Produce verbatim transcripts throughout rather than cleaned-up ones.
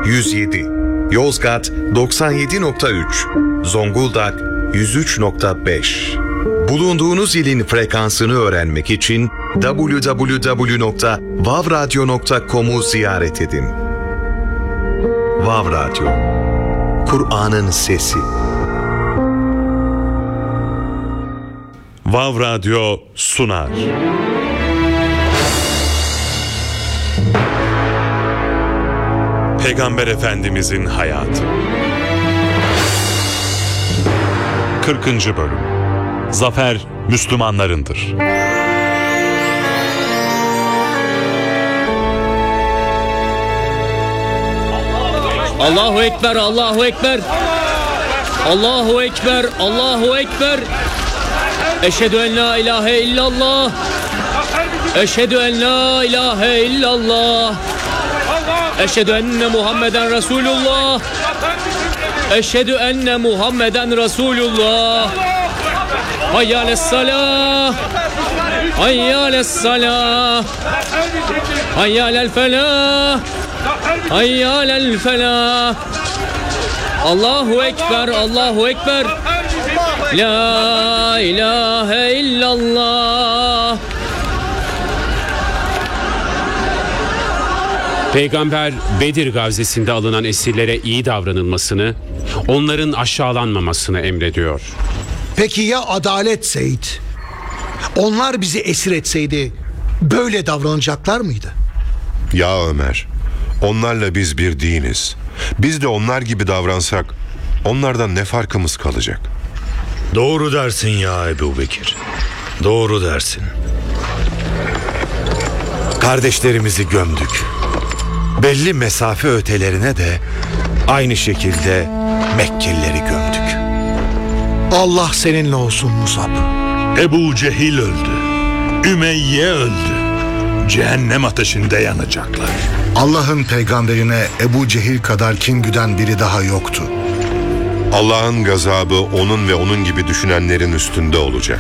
yüz yedi, Yozgat doksan yedi nokta üç, Zonguldak yüz üç nokta beş. Bulunduğunuz ilin frekansını öğrenmek için double-u double-u double-u nokta vav radyo nokta com'u ziyaret edin. Vav Radyo, Kur'an'ın sesi. Vav Radyo sunar. Peygamber Efendimizin hayatı. kırkıncı bölüm. Zafer Müslümanlarındır. Allahu Ekber, Allahu Ekber. Allahu Ekber, Allahu Ekber. Eşhedü en la ilahe illallah. Eşhedü en la ilahe illallah. Eşhedü enne Muhammeden Resulullah. Eşhedü enne Muhammeden Resulullah. Hayyâles salâh. Hayyâles salâh. Hayyâlel felâh. Hayyâlel felâh. Allahu Ekber, Allahu Ekber. La ilahe illallah. Peygamber Bedir gazvesinde alınan esirlere iyi davranılmasını, onların aşağılanmamasını emrediyor. Peki ya adalet Seyit? Onlar bizi esir etseydi böyle davranacaklar mıydı? Ya Ömer, onlarla biz bir diniz. Biz de onlar gibi davransak onlardan ne farkımız kalacak? Doğru dersin ya Ebu Bekir. Doğru dersin. Kardeşlerimizi gömdük. Belli mesafe ötelerine de aynı şekilde Mekkelileri gömdük. Allah seninle olsun Musab. Ebu Cehil öldü. Ümeyye öldü. Cehennem ateşinde yanacaklar. Allah'ın peygamberine Ebu Cehil kadar kin güden biri daha yoktu. Allah'ın gazabı onun ve onun gibi düşünenlerin üstünde olacak.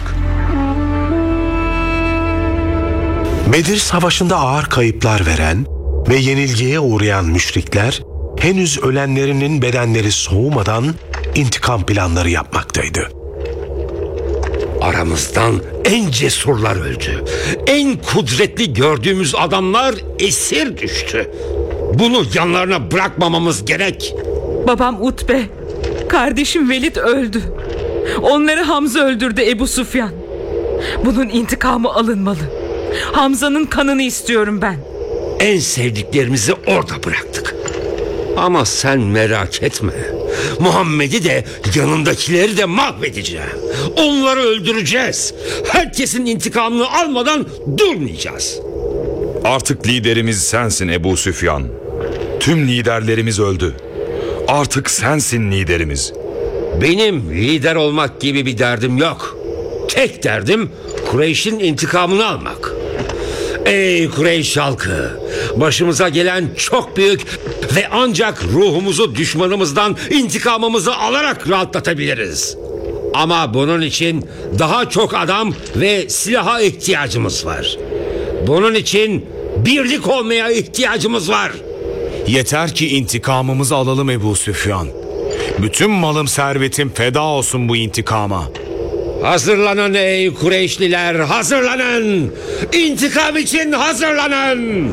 Bedir Savaşı'nda ağır kayıplar veren ve yenilgiye uğrayan müşrikler henüz ölenlerinin bedenleri soğumadan intikam planları yapmaktaydı. Aramızdan en cesurlar öldü. En kudretli gördüğümüz adamlar esir düştü. Bunu yanlarına bırakmamamız gerek. Babam Utbe, kardeşim Velid öldü. Onları Hamza öldürdü Ebu Süfyan. Bunun intikamı alınmalı. Hamza'nın kanını istiyorum ben. En sevdiklerimizi orada bıraktık. Ama sen merak etme. Muhammed'i de yanındakileri de mahvedeceğim. Onları öldüreceğiz. Herkesin intikamını almadan durmayacağız. Artık liderimiz sensin Ebu Süfyan. Tüm liderlerimiz öldü. Artık sensin liderimiz. Benim lider olmak gibi bir derdim yok. Tek derdim Kureyş'in intikamını almak. Ey Kureyş halkı, başımıza gelen çok büyük ve ancak ruhumuzu düşmanımızdan intikamımızı alarak rahatlatabiliriz. Ama bunun için daha çok adam ve silaha ihtiyacımız var. Bunun için birlik olmaya ihtiyacımız var. Yeter ki intikamımızı alalım Ebu Süfyan. Bütün malım servetim feda olsun bu intikama. Hazırlanın ey Kureyşliler, hazırlanın. İntikam için hazırlanın.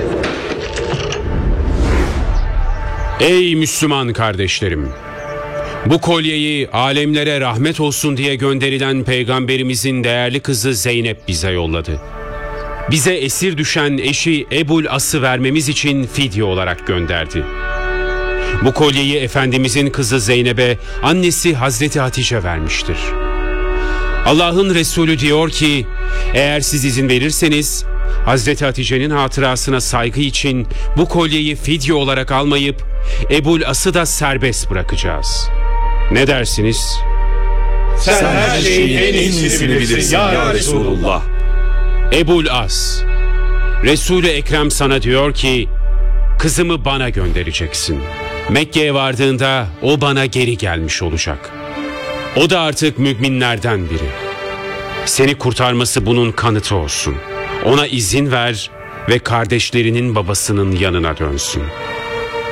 Ey Müslüman kardeşlerim! Bu kolyeyi alemlere rahmet olsun diye gönderilen Peygamberimizin değerli kızı Zeynep bize yolladı. Bize esir düşen eşi Ebul As'ı vermemiz için fidye olarak gönderdi. Bu kolyeyi Efendimizin kızı Zeynep'e annesi Hazreti Hatice vermiştir. Allah'ın Resulü diyor ki, eğer siz izin verirseniz Hazreti Hatice'nin hatırasına saygı için bu kolyeyi fidye olarak almayıp Ebul As'ı da serbest bırakacağız. Ne dersiniz? Sen her şeyin en iyisini bilirsin ya Resulullah. Ebul As, Resul-i Ekrem sana diyor ki, kızımı bana göndereceksin. Mekke'ye vardığında o bana geri gelmiş olacak. O da artık müminlerden biri. Seni kurtarması bunun kanıtı olsun. Ona izin ver ve kardeşlerinin babasının yanına dönsün.